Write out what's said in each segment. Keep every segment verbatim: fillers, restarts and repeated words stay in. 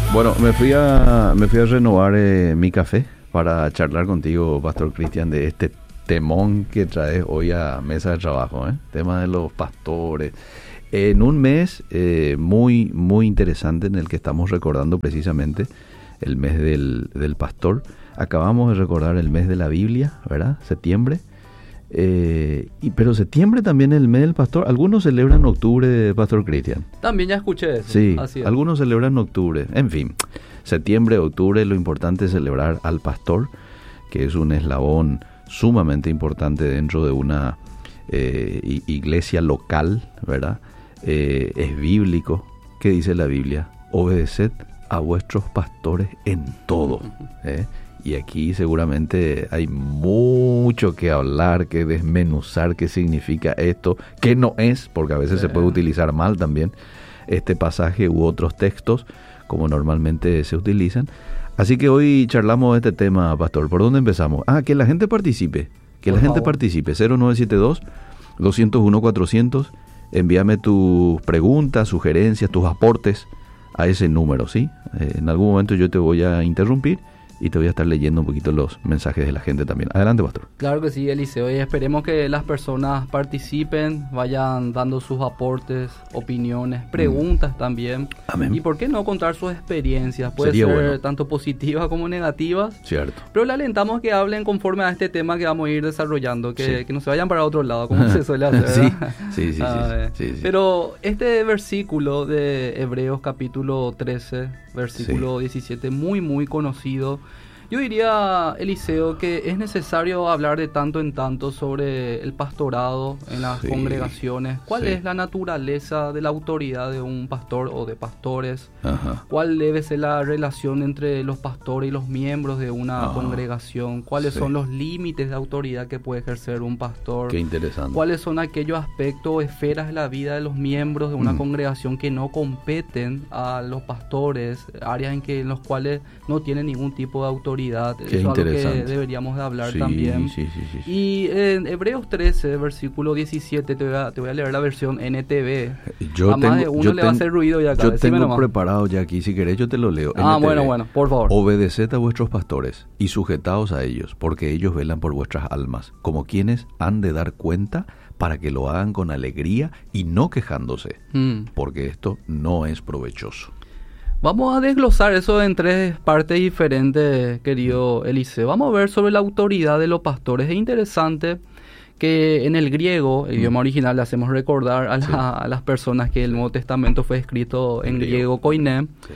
Bueno, me fui a, me fui a renovar eh, mi café para charlar contigo, Pastor Cristian, de este temón que traes hoy a mesa de trabajo, ¿eh? Tema de los pastores. En un mes eh, muy, muy interesante en el que estamos recordando precisamente el mes del, del pastor. Acabamos de recordar el mes de la Biblia, ¿verdad? Septiembre. Eh, y, pero septiembre también es el mes del pastor. Algunos celebran octubre, Pastor Cristian. También ya escuché eso. Sí, así es. Algunos celebran octubre. En fin, septiembre, octubre, lo importante es celebrar al pastor, que es un eslabón sumamente importante dentro de una eh, iglesia local, ¿verdad? Eh, es bíblico. ¿Qué dice la Biblia? Obedeced a vuestros pastores en todo, ¿eh? Y aquí seguramente hay mucho que hablar, que desmenuzar qué significa esto, qué no es, porque a veces sí. se puede utilizar mal también este pasaje u otros textos, como normalmente se utilizan. Así que hoy charlamos de este tema, Pastor. ¿Por dónde empezamos? Ah, que la gente participe, que Por la gente favor. participe. cero nueve siete dos, dos cero uno, cuatrocientos. Envíame tus preguntas, sugerencias, tus aportes a ese número, ¿sí? Eh, en algún momento yo te voy a interrumpir y te voy a estar leyendo un poquito los mensajes de la gente también. Adelante, Pastor. Claro que sí, Eliseo, y esperemos que las personas participen, vayan dando sus aportes, opiniones, preguntas mm. también. Amén. Y por qué no contar sus experiencias, puede Sería ser bueno. tanto positivas como negativas. Cierto. Pero le alentamos que hablen conforme a este tema que vamos a ir desarrollando, que, sí. que no se vayan para otro lado, como se suele hacer. sí. Sí, sí, sí, ah, sí, sí, sí. Pero este versículo de Hebreos capítulo trece, versículo sí. diecisiete, muy muy conocido. Yo diría, Eliseo, que es necesario hablar de tanto en tanto sobre el pastorado en las sí, congregaciones. ¿Cuál sí. es la naturaleza de la autoridad de un pastor o de pastores? Ajá. ¿Cuál debe ser la relación entre los pastores y los miembros de una Ajá. congregación? ¿Cuáles sí. son los límites de autoridad que puede ejercer un pastor? Qué interesante. ¿Cuáles son aquellos aspectos o esferas de la vida de los miembros de una mm. congregación que no competen a los pastores? Áreas en que en los cuales no tienen ningún tipo de autoridad. Qué Eso es algo interesante. que deberíamos de hablar sí, también. Sí, sí, sí, sí. Y en Hebreos trece, versículo diecisiete, te voy a, te voy a leer la versión N T V. Yo a más tengo, de uno yo le ten, va a hacer ruido ya acá. Yo Decime tengo nomás. preparado ya aquí, si querés yo te lo leo. Ah, N T V. bueno, bueno, por favor. Obedeced a vuestros pastores y sujetaos a ellos, porque ellos velan por vuestras almas, como quienes han de dar cuenta, para que lo hagan con alegría y no quejándose, mm. porque esto no es provechoso. Vamos a desglosar eso en tres partes diferentes, querido Eliseo. Vamos a ver sobre la autoridad de los pastores. Es interesante que en el griego, el mm. idioma original, le hacemos recordar a, la, sí. a las personas que el Nuevo Testamento fue escrito en, en griego, griego koiné. Sí.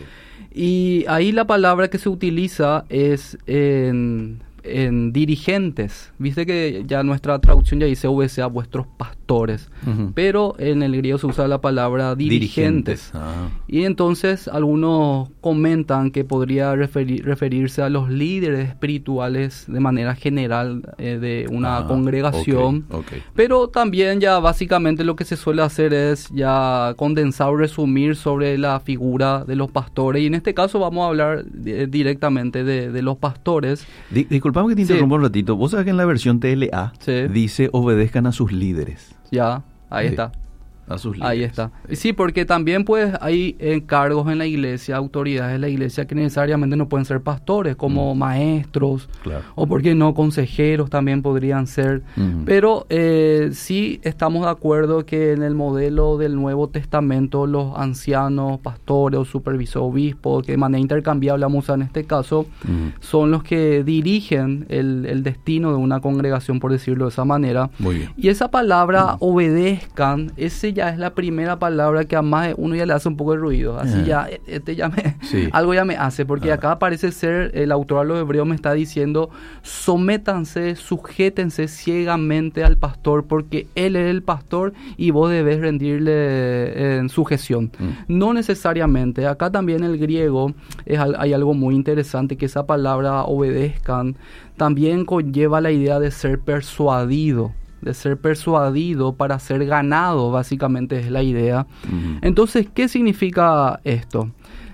Y ahí la palabra que se utiliza es en, en dirigentes. Viste que ya nuestra traducción ya dice obedece a vuestros pastores. Uh-huh. Pero en el griego se usa la palabra dirigentes. dirigentes. Ah. Y entonces algunos comentan que podría referir, referirse a los líderes espirituales de manera general eh, de una ah, congregación. Okay, okay. Pero también ya básicamente lo que se suele hacer es ya condensar o resumir sobre la figura de los pastores. Y en este caso vamos a hablar de, directamente de, de los pastores. Di- disculpame que te interrumpa sí. un ratito. Vos sabés que en la versión T L A sí. dice obedezcan a sus líderes. Ya, ahí sí. está. A sus líderes. Ahí está. Sí. sí, porque también pues hay encargos en la iglesia, autoridades en la iglesia que necesariamente no pueden ser pastores, como mm. maestros, claro. o por qué no consejeros también podrían ser. Mm. Pero eh, sí estamos de acuerdo que en el modelo del Nuevo Testamento los ancianos, pastores o supervisores, obispos, que de manera intercambiable vamos a usar en este caso, mm. son los que dirigen el, el destino de una congregación, por decirlo de esa manera. Muy bien. Y esa palabra mm. obedezcan, ese ya es la primera palabra que a más de uno ya le hace un poco de ruido. Así uh-huh. ya, este ya me, sí. algo ya me hace, porque uh-huh. acá parece ser, el autor a los hebreos me está diciendo, sométanse, sujétense ciegamente al pastor, porque él es el pastor y vos debes rendirle eh, en sujeción. Uh-huh. No necesariamente. Acá también el griego, es, hay algo muy interesante, que esa palabra obedezcan también conlleva la idea de ser persuadido. de ser persuadido para ser ganado, básicamente es la idea. Uh-huh. Entonces, ¿qué significa esto?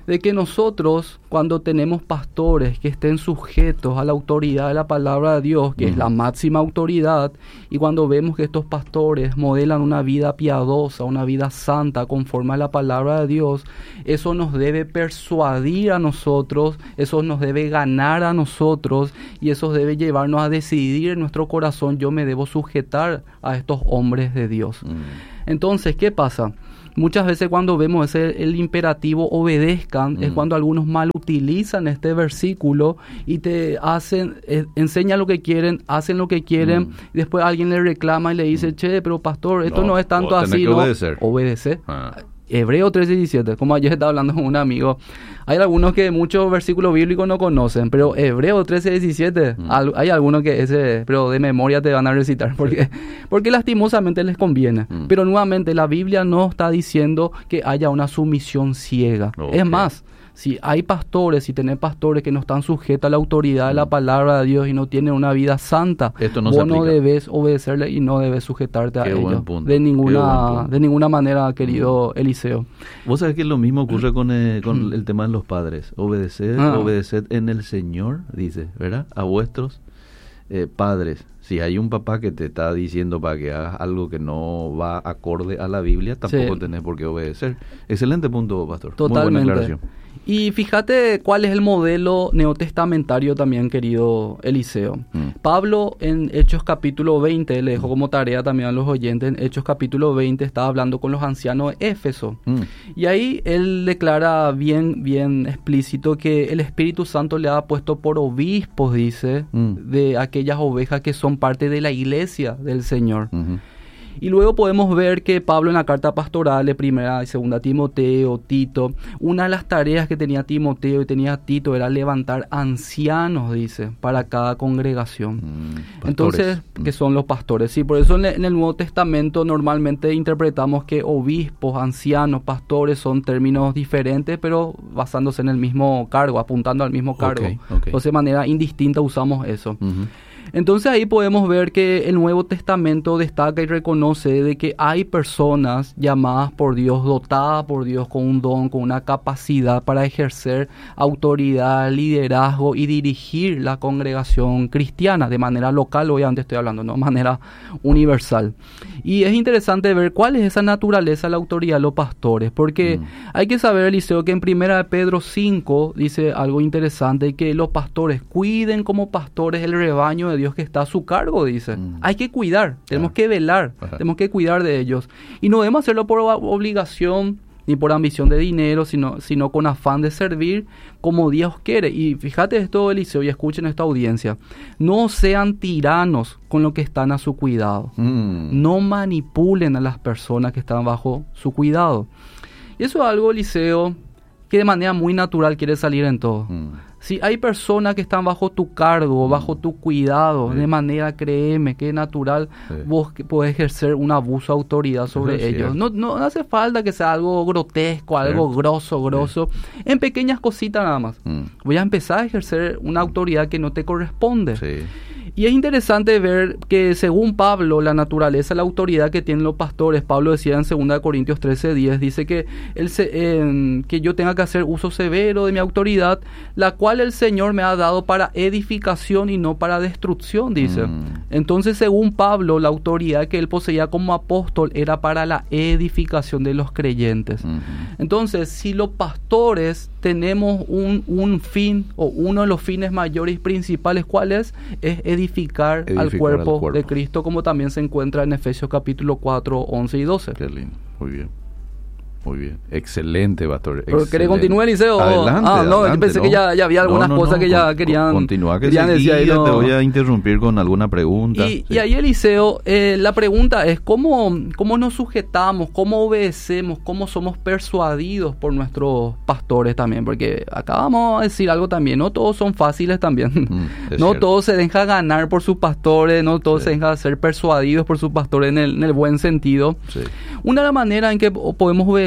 de que nosotros, cuando tenemos pastores que estén sujetos a la autoridad de la palabra de Dios, que uh-huh. es la máxima autoridad, y cuando vemos que estos pastores modelan una vida piadosa, una vida santa, conforme a la palabra de Dios, eso nos debe persuadir a nosotros, eso nos debe ganar a nosotros, y eso debe llevarnos a decidir en nuestro corazón, yo me debo sujetar a estos hombres de Dios. Uh-huh. Entonces, ¿qué pasa? Muchas veces cuando vemos ese, el imperativo obedezcan, mm. es cuando algunos mal utilizan este versículo y te hacen, eh, enseñan lo que quieren, hacen lo que quieren, mm. y después alguien le reclama y le dice, mm. che, pero pastor, esto no, no es tanto así, ¿no? Obedecer. Obedecer. Ah. Hebreo trece diecisiete, como ayer estaba hablando con un amigo, hay algunos que muchos versículos bíblicos no conocen, pero Hebreo trece diecisiete, mm. al, hay algunos que ese, pero de memoria te van a recitar, porque, sí. porque lastimosamente les conviene. Mm. Pero nuevamente la Biblia no está diciendo que haya una sumisión ciega. Okay. Es más, si hay pastores, si tenés pastores que no están sujetos a la autoridad de la palabra de Dios y no tienen una vida santa, Esto no vos no debes obedecerle y no debes sujetarte Qué a ellos de ninguna de ninguna manera, querido mm. Eliseo. Vos sabés que lo mismo ocurre con, eh, con mm. el tema de los padres. Obedeced, ah. obedeced en el Señor, dice, ¿verdad? A vuestros eh, padres. Si hay un papá que te está diciendo para que hagas algo que no va acorde a la Biblia, tampoco sí. tenés por qué obedecer. Excelente punto, pastor. Totalmente. Muy buena aclaración. Y fíjate cuál es el modelo neotestamentario también, querido Eliseo. Mm. Pablo en Hechos capítulo veinte, le dejo como tarea también a los oyentes, en Hechos capítulo veinte estaba hablando con los ancianos de Éfeso. Mm. Y ahí él declara bien, bien explícito que el Espíritu Santo le ha puesto por obispos, dice, mm. de aquellas ovejas que son parte de la iglesia del Señor. Mm-hmm. Y luego podemos ver que Pablo en la carta pastoral de primera y segunda Timoteo, Tito, una de las tareas que tenía Timoteo y tenía Tito era levantar ancianos, dice, para cada congregación. Mm, Entonces, mm. que son los pastores. Sí, por eso en, en el Nuevo Testamento normalmente interpretamos que obispos, ancianos, pastores son términos diferentes, pero basándose en el mismo cargo, apuntando al mismo cargo. Okay, okay. Entonces, de manera indistinta usamos eso. Mm-hmm. Entonces ahí podemos ver que el Nuevo Testamento destaca y reconoce de que hay personas llamadas por Dios, dotadas por Dios con un don, con una capacidad para ejercer autoridad, liderazgo y dirigir la congregación cristiana de manera local, obviamente estoy hablando, no de manera universal. Y es interesante ver cuál es esa naturaleza de la autoridad de los pastores, porque mm. hay que saber, Eliseo, que en primera de Pedro cinco dice algo interesante, que los pastores cuiden como pastores el rebaño de Dios que está a su cargo, dice. Mm. Hay que cuidar, tenemos ah. que velar, Ajá. tenemos que cuidar de ellos. Y no debemos hacerlo por obligación ni por ambición de dinero, sino, sino con afán de servir como Dios quiere. Y fíjate esto, Eliseo, y escuchen esta audiencia. No sean tiranos con lo que están a su cuidado. Mm. No manipulen a las personas que están bajo su cuidado. Y eso es algo, Eliseo, que de manera muy natural quiere salir en todo. Mm. Si hay personas que están bajo tu cargo, mm. bajo tu cuidado, sí. de manera, créeme, que es natural, sí. vos podés ejercer un abuso de autoridad sobre Eso ellos. No, no hace falta que sea algo grotesco, sí. algo grosso, grosso. Sí. En pequeñas cositas nada más. Mm. Voy a empezar a ejercer una autoridad que no te corresponde. Sí. Y es interesante ver que según Pablo, la naturaleza, la autoridad que tienen los pastores, Pablo decía en segunda Corintios trece diez, dice que, él se, eh, que yo tenga que hacer uso severo de mi autoridad, la cual el Señor me ha dado para edificación y no para destrucción, dice. Mm. Entonces, según Pablo, la autoridad que él poseía como apóstol era para la edificación de los creyentes. Mm-hmm. Entonces, si los pastores tenemos un, un fin, o uno de los fines mayores y principales, ¿cuál es? Es edificar Edificar, edificar al, cuerpo al cuerpo de Cristo, como también se encuentra en Efesios capítulo cuatro, once y doce. Qué lindo, muy bien. Muy bien, excelente, pastor. ¿Querés continuar, Eliseo? Adelante, ah, no, adelante, yo pensé no. que ya, ya había algunas no, no, cosas no, que ya con, querían, continúa, que querían seguía, decir. No. Te voy a interrumpir con alguna pregunta. Y, sí. y ahí, Eliseo, eh, la pregunta es, ¿cómo, ¿cómo nos sujetamos, cómo obedecemos, cómo somos persuadidos por nuestros pastores también? Porque acá vamos a decir algo también, no todos son fáciles también. Mm, no cierto. Todos se dejan ganar por sus pastores, no todos sí. se dejan ser persuadidos por sus pastores en el, en el buen sentido. Sí. Una de las maneras en que podemos obedecer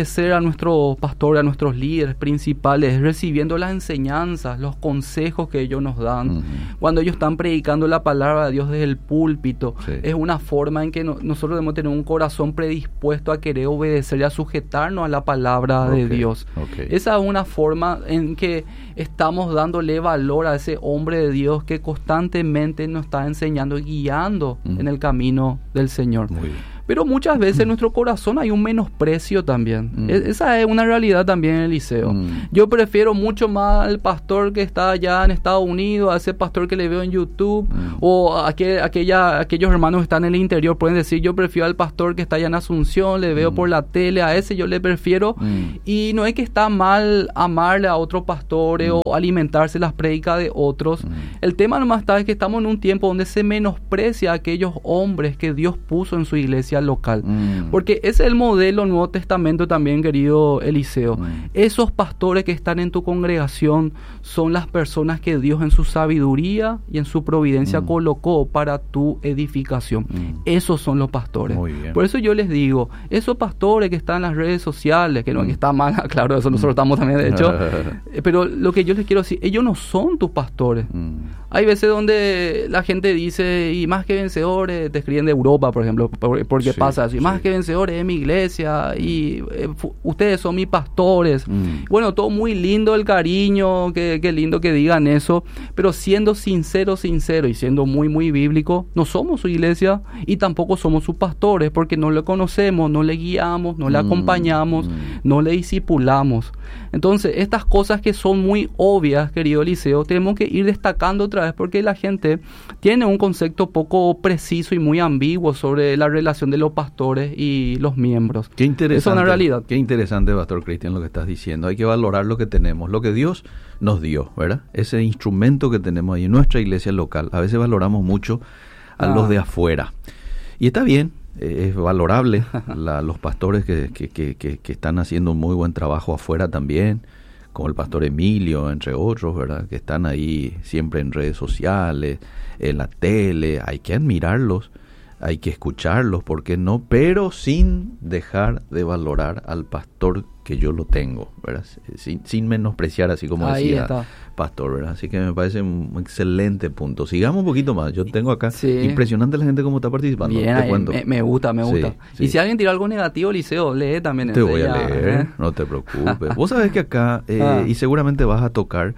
obedecer a nuestros pastores, a nuestros líderes principales, recibiendo las enseñanzas, los consejos que ellos nos dan. Uh-huh. Cuando ellos están predicando la palabra de Dios desde el púlpito, sí. es una forma en que no, nosotros debemos tener un corazón predispuesto a querer obedecer y a sujetarnos a la palabra okay. de Dios. Okay. Esa es una forma en que estamos dándole valor a ese hombre de Dios que constantemente nos está enseñando y guiando uh-huh. en el camino del Señor. Muy bien. Pero muchas veces en nuestro corazón hay un menosprecio también. Mm. Es, esa es una realidad también, Eliseo. Mm. Yo prefiero mucho más al pastor que está allá en Estados Unidos, a ese pastor que le veo en YouTube, mm. o a aquel, aquella, aquellos hermanos que están en el interior pueden decir, yo prefiero al pastor que está allá en Asunción, le veo mm. por la tele, a ese yo le prefiero. Mm. Y no es que está mal amarle a otros pastores mm. o alimentarse las prédicas de otros. Mm. El tema nomás está es que estamos en un tiempo donde se menosprecia a aquellos hombres que Dios puso en su iglesia local, mm. porque ese es el modelo Nuevo Testamento también, querido Eliseo. Mm. Esos pastores que están en tu congregación son las personas que Dios en su sabiduría y en su providencia mm. colocó para tu edificación. Mm. Esos son los pastores. Muy bien. Por eso yo les digo, esos pastores que están en las redes sociales, que no mm. que está mal, claro, eso nosotros estamos también de hecho, pero lo que yo les quiero decir, ellos no son tus pastores. Mm. Hay veces donde la gente dice, y más que vencedores, te escriben de Europa, por ejemplo, porque sí, pasa así, sí. más que vencedores es mi iglesia, y eh, fu- ustedes son mis pastores. Mm. Bueno, todo muy lindo el cariño, qué, qué lindo que digan eso, pero siendo sincero, sincero, y siendo muy, muy bíblico, no somos su iglesia, y tampoco somos sus pastores, porque no le conocemos, no le guiamos, no le mm. acompañamos, mm. no le discipulamos. Entonces, estas cosas que son muy obvias, querido Eliseo, tenemos que ir destacando otra vez, porque la gente tiene un concepto poco preciso y muy ambiguo sobre la relación de los pastores y los miembros. Qué interesante. Eso es una realidad. Qué interesante, Pastor Cristian, lo que estás diciendo. Hay que valorar lo que tenemos, lo que Dios nos dio, ¿verdad? Ese instrumento que tenemos ahí en nuestra iglesia local. A veces valoramos mucho a ah. los de afuera. Y está bien. Es valorable la, los pastores que, que, que, que, que están haciendo un muy buen trabajo afuera también, como el pastor Emilio, entre otros, ¿verdad? Que están ahí siempre en redes sociales, en la tele. Hay que admirarlos, hay que escucharlos, ¿por qué no? Pero sin dejar de valorar al pastor que yo lo tengo, ¿verdad? Sin, sin menospreciar, así como ahí decía está. Pastor, ¿verdad? Así que me parece un excelente punto. Sigamos un poquito más. Yo tengo acá, sí. impresionante la gente cómo está participando. Bien, te cuento. Me, me gusta, me gusta. Sí, sí. Y si alguien tira algo negativo, Eliseo, lee también. Te voy a leer, ¿eh? No te preocupes. Vos sabés que acá, eh, ah. y seguramente vas a tocar,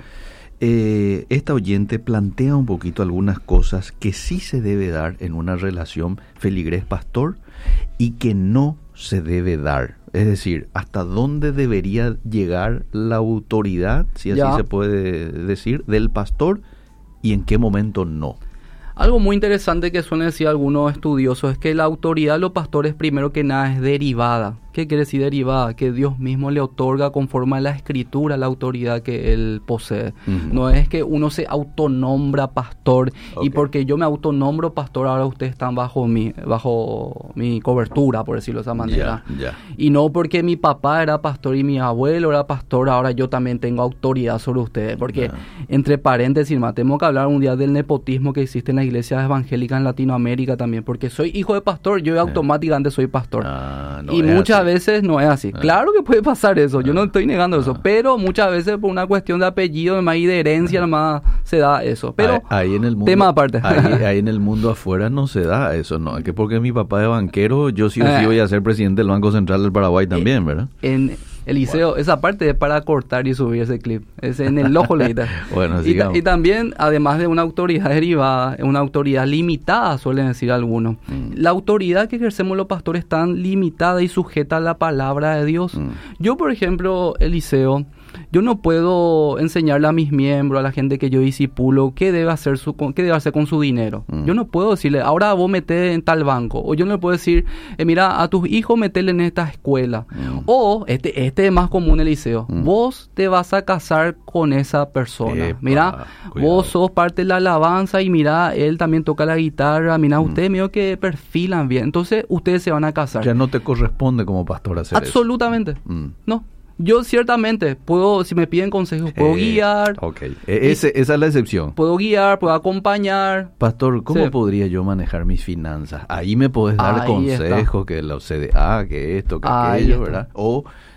eh, esta oyente plantea un poquito algunas cosas que sí se debe dar en una relación feligrés-pastor y que no se debe dar. Es decir, hasta dónde debería llegar la autoridad, si así ya. se puede decir, del pastor, y en qué momento no. Algo muy interesante que suelen decir algunos estudiosos es que la autoridad de los pastores, primero que nada, es derivada. ¿Qué quiere decir derivada? Que Dios mismo le otorga conforme a la Escritura la autoridad que Él posee. Uh-huh. No es que uno se autonombra pastor, okay. y porque yo me autonombro pastor, ahora ustedes están bajo mi bajo mi cobertura, por decirlo de esa manera. Yeah, yeah. Y no porque mi papá era pastor y mi abuelo era pastor, ahora yo también tengo autoridad sobre ustedes. Porque, yeah. entre paréntesis, más, tenemos que hablar un día del nepotismo que existe en las iglesias evangélicas en Latinoamérica también. Porque soy hijo de pastor, yo yeah. automáticamente soy pastor. Ah, no y muchas así. veces no es así. Ah. Claro que puede pasar eso, yo ah. no estoy negando ah. eso, pero muchas veces por una cuestión de apellido y de herencia ah. nomás se da eso. Pero ahí, ahí en el mundo, tema aparte. Ahí, ahí en el mundo afuera no se da eso, no. Que porque mi papá es banquero, yo sí o sí voy a ser presidente del Banco Central del Paraguay también, ¿verdad? En Eliseo, bueno. esa parte es para cortar y subir ese clip. Es en el ojo leíta. Bueno, y, ta- y también, además de una autoridad derivada, una autoridad limitada, suelen decir algunos. Mm. La autoridad que ejercemos los pastores es tan limitada y sujeta a la palabra de Dios. Mm. Yo, por ejemplo, Eliseo, yo no puedo enseñarle a mis miembros, a la gente que yo discipulo, qué debe hacer su, qué debe hacer con su dinero. Mm. Yo no puedo decirle, ahora vos metés en tal banco. O yo no le puedo decir, eh, mira, a tus hijos metele en esta escuela. Mm. O, este, este es más común, Eliseo, mm. vos te vas a casar con esa persona. Epa, mira, cuidado. Vos sos parte de la alabanza y mira, él también toca la guitarra. Mira, mm. ustedes medio que perfilan bien. Entonces, ustedes se van a casar. Ya no te corresponde como pastor hacer Absolutamente. eso. Absolutamente. Mm. No. Yo ciertamente puedo, si me piden consejos, puedo eh, guiar. Ok, Ese, esa es la excepción. Puedo guiar, puedo acompañar. Pastor, ¿cómo sí. podría yo manejar mis finanzas? Ahí me podés dar Ahí consejos, está. que la O C D A, que esto, que Ahí aquello, está. ¿verdad? O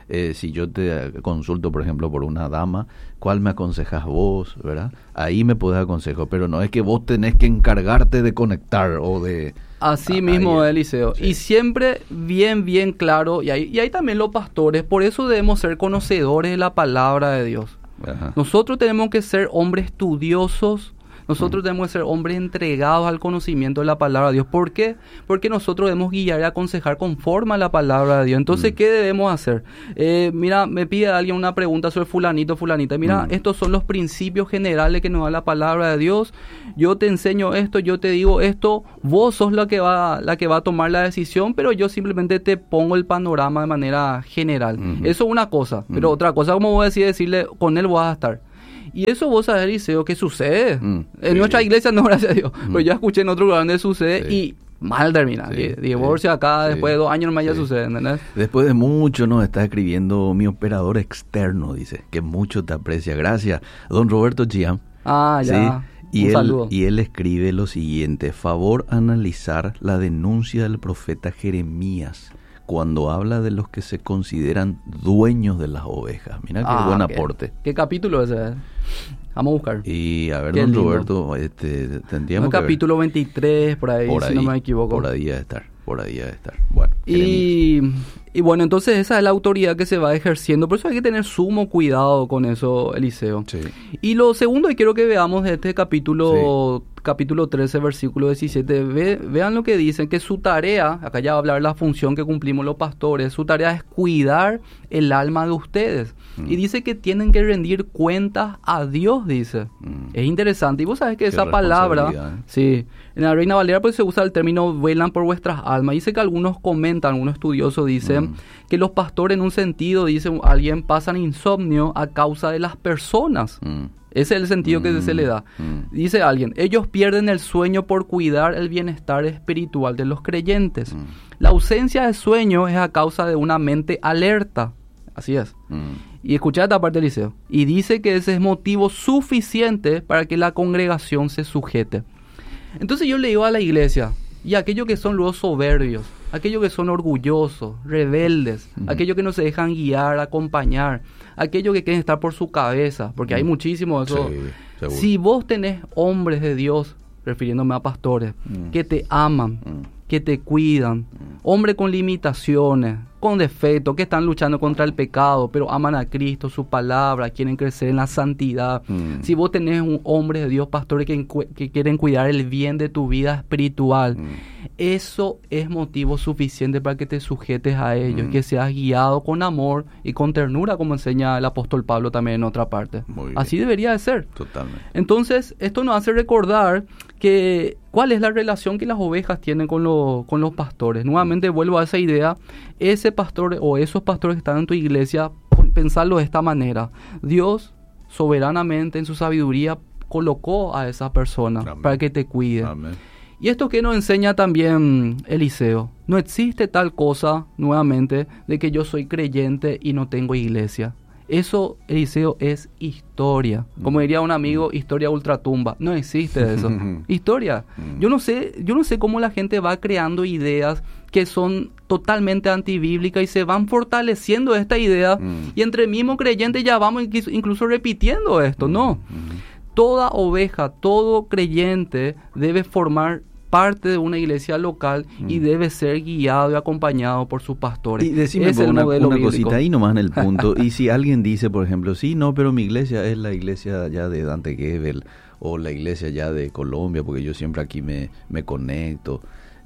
Eh, si yo te consulto, por ejemplo, por una dama, ¿cuál me aconsejas vos, verdad? Ahí me podés aconsejar, pero no es que vos tenés que encargarte de conectar o de... Así a, mismo, ahí, Eliseo. sí. Y siempre bien, bien claro, y hay, y hay también los pastores, por eso debemos ser conocedores de la palabra de Dios. Ajá. Nosotros tenemos que ser hombres estudiosos. Nosotros mm. tenemos que ser hombres entregados al conocimiento de la palabra de Dios. ¿Por qué? Porque nosotros debemos guiar y aconsejar conforme a la palabra de Dios. Entonces, mm. ¿qué debemos hacer? Eh, mira, me pide alguien una pregunta sobre fulanito, fulanita. Mira, mm. estos son los principios generales que nos da la palabra de Dios. Yo te enseño esto, yo te digo esto. Vos sos la que va, la que va a tomar la decisión, pero yo simplemente te pongo el panorama de manera general. Mm-hmm. Eso es una cosa. Mm. Pero otra cosa, como voy a decir, decirle, con él vas a estar. Y eso vos sabés, Eliseo, que sucede. Mm, en sí. nuestra iglesia no, gracias a Dios. Mm. Pero yo escuché en otro lugar donde sucede sí. y mal termina. Sí, divorcio sí, acá, sí, después de dos años más sí. ya sucede, ¿entendés? Después de mucho nos está escribiendo mi operador externo, dice, que mucho te aprecia. Gracias, don Roberto Gian. Ah, ya. ¿Sí? Y Un él, saludo. Y él escribe lo siguiente: favor analizar la denuncia del profeta Jeremías cuando habla de los que se consideran dueños de las ovejas. Mira qué ah, buen ¿qué, aporte. ¿Qué capítulo es ese? Vamos a buscar. Y a ver, qué don lindo. Roberto, este, tendríamos no, que capítulo ver. veintitrés, por ahí, por si ahí, no me equivoco. Por ahí debe estar, por ahí debe estar. Bueno, y, y bueno, entonces esa es la autoridad que se va ejerciendo. Por eso hay que tener sumo cuidado con eso, Eliseo. Sí. Y lo segundo que quiero que veamos de este capítulo... Sí. capítulo trece, versículo diecisiete, ve, vean lo que dicen, que su tarea, acá ya va a hablar la función que cumplimos los pastores, su tarea es cuidar el alma de ustedes. Mm. Y dice que tienen que rendir cuentas a Dios, dice. Mm. Es interesante. Y vos sabés que Qué esa palabra, ¿eh? Sí, en la Reina Valera pues se usa el término velan por vuestras almas. Dice que algunos comentan, algunos estudiosos dicen mm. que los pastores en un sentido, dice alguien, pasan insomnio a causa de las personas. Mm. Ese es el sentido mm, que se le da. Mm. Dice alguien, ellos pierden el sueño por cuidar el bienestar espiritual de los creyentes. Mm. La ausencia de sueño es a causa de una mente alerta. Así es. Mm. Y escucha esta parte, Eliseo. Y dice que ese es motivo suficiente para que la congregación se sujete. Entonces yo le digo a la iglesia, y a aquellos que son luego soberbios, aquellos que son orgullosos, rebeldes, mm. aquellos que no se dejan guiar, acompañar, aquellos que quieren estar por su cabeza, porque mm. hay muchísimos de eso. Sí, si vos tenés hombres de Dios, refiriéndome a pastores, mm. que te aman, mm. que te cuidan, mm. hombres con limitaciones, con defectos, que están luchando contra el pecado, pero aman a Cristo, su palabra, quieren crecer en la santidad. Mm. Si vos tenés un hombre de Dios, pastores que, que quieren cuidar el bien de tu vida espiritual, mm. eso es motivo suficiente para que te sujetes a ellos, mm. que seas guiado con amor y con ternura, como enseña el apóstol Pablo también en otra parte. Así debería de ser. Totalmente. Entonces, esto nos hace recordar que cuál es la relación que las ovejas tienen con, lo, con los pastores. Nuevamente vuelvo a esa idea. Ese pastor o esos pastores que están en tu iglesia, pensarlo de esta manera. Dios soberanamente en su sabiduría colocó a esa persona Amén. Para que te cuide. Amén. Y esto que nos enseña también Eliseo, no existe tal cosa, nuevamente, de que yo soy creyente y no tengo iglesia. Eso, Eliseo, es historia. Como diría un amigo, historia ultratumba. No existe eso. Historia. Yo no sé, yo no sé cómo la gente va creando ideas que son totalmente antibíblicas y se van fortaleciendo esta idea. Y entre mismos creyentes ya vamos incluso repitiendo esto. No. Toda oveja, todo creyente debe formar parte de una iglesia local mm. y debe ser guiado y acompañado por sus pastores. Y decime es una, una cosita ahí nomás en el punto. Y si alguien dice, por ejemplo, sí, no, pero mi iglesia es la iglesia ya de Dante Gebel o la iglesia ya de Colombia, porque yo siempre aquí me, me conecto.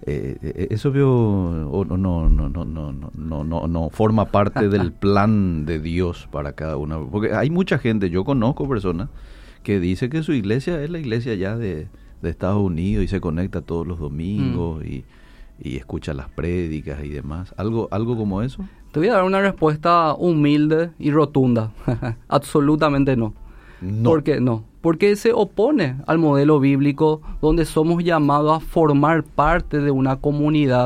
Eh, eso veo o no, no, no, no, no, no, no, no forma parte del plan de Dios para cada uno. Porque hay mucha gente, yo conozco personas que dice que su iglesia es la iglesia ya de de Estados Unidos y se conecta todos los domingos mm. y, y escucha las prédicas y demás. ¿Algo, algo como eso? Te voy a dar una respuesta humilde y rotunda. Absolutamente no. No. ¿Por qué no? Porque se opone al modelo bíblico donde somos llamados a formar parte de una comunidad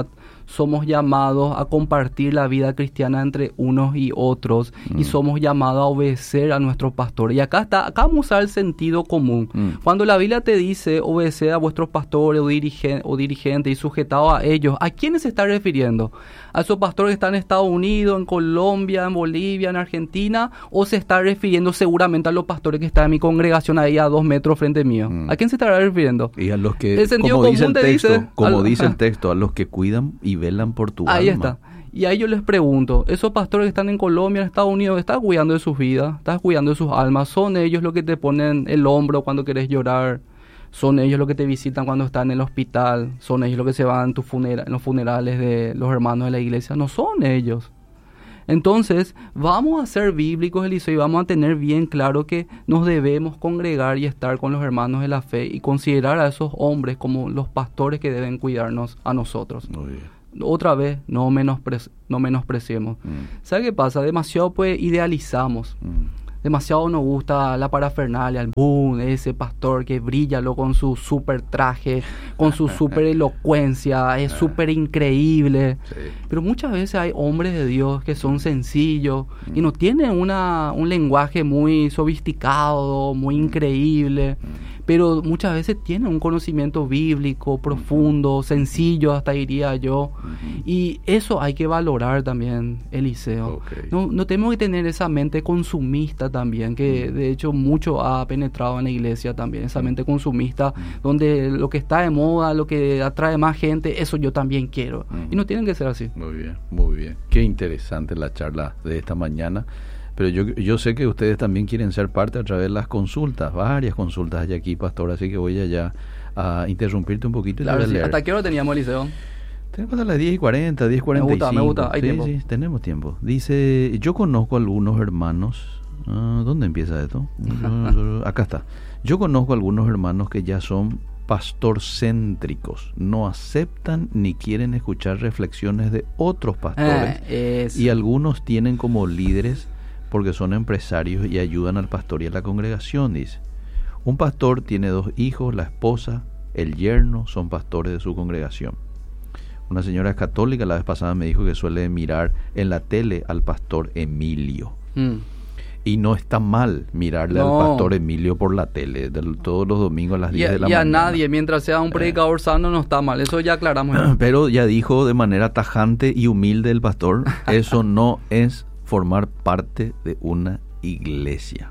somos llamados a compartir la vida cristiana entre unos y otros, mm. y somos llamados a obedecer a nuestros pastores. Y acá está, acá vamos a usar el sentido común. Mm. Cuando la Biblia te dice obedecer a vuestros pastores o, dirigen, o dirigentes y sujetados a ellos, ¿a quiénes se está refiriendo? ¿A esos pastores que están en Estados Unidos, en Colombia, en Bolivia, en Argentina? ¿O se está refiriendo seguramente a los pastores que están en mi congregación ahí a dos metros frente mío? Mm. ¿A quién se estará refiriendo? Y a los que, como dice el texto, dice, como al, dice el texto, a los que cuidan y velan por tu ahí alma. Ahí está. Y ahí yo les pregunto, esos pastores que están en Colombia, en Estados Unidos, ¿estás cuidando de sus vidas? ¿Estás cuidando de sus almas? ¿Son ellos los que te ponen el hombro cuando querés llorar? ¿Son ellos los que te visitan cuando están en el hospital? ¿Son ellos los que se van en, tu funera- en los funerales de los hermanos de la iglesia? No son ellos. Entonces, vamos a ser bíblicos, Eliseo, y vamos a tener bien claro que nos debemos congregar y estar con los hermanos de la fe y considerar a esos hombres como los pastores que deben cuidarnos a nosotros. Muy bien. Otra vez, no, menospre- no menospreciemos. Mm. ¿Sabe qué pasa? Demasiado pues idealizamos. Mm. Demasiado nos gusta la parafernalia, el boom, ese pastor que brilla lo con su super traje, con su super elocuencia, es súper increíble. Sí. Pero muchas veces hay hombres de Dios que son sencillos mm. y no tienen una, un lenguaje muy sofisticado, muy increíble, mm. pero muchas veces tienen un conocimiento bíblico profundo, sencillo hasta diría yo. Mm. Y eso hay que valorar también, Eliseo. Okay. No, no tenemos que tener esa mente consumista también, que de hecho mucho ha penetrado en la iglesia también, esa mente consumista, donde lo que está de moda, lo que atrae más gente, eso yo también quiero. Uh-huh. Y no tienen que ser así. Muy bien, muy bien. Qué interesante la charla de esta mañana. Pero yo, yo sé que ustedes también quieren ser parte a través de las consultas, varias consultas hay aquí, pastor, así que voy allá a interrumpirte un poquito. Y claro, te voy a sí. leer. ¿Hasta qué hora teníamos, Eliseo? Tenemos hasta las diez y cuarenta, diez y cuarenta y cinco. Me gusta, me gusta, hay sí, tiempo. Sí, tenemos tiempo. Dice, yo conozco algunos hermanos. Uh, ¿Dónde empieza esto? Acá está. Yo conozco algunos hermanos que ya son pastorcéntricos, no aceptan ni quieren escuchar reflexiones de otros pastores, eh, y algunos tienen como líderes porque son empresarios y ayudan al pastor y a la congregación, dice. Un pastor tiene dos hijos, la esposa, el yerno, son pastores de su congregación. Una señora católica la vez pasada me dijo que suele mirar en la tele al pastor Emilio. Mm. Y no está mal mirarle no. al pastor Emilio por la tele, de, todos los domingos a las diez y, de la y mañana. Y a nadie, mientras sea un predicador eh. sano, no está mal, eso ya aclaramos. Pero ya dijo de manera tajante y humilde el pastor, eso no es formar parte de una iglesia.